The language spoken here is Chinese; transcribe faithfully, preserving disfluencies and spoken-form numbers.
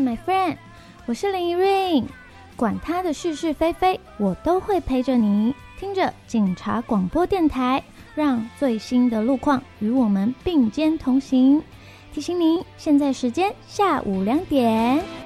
my friend， 我是林怡瑞，管他的是是非非，我都会陪着你。听着警察广播电台，让最新的路况与我们并肩同行。提醒您，现在时间下午两点。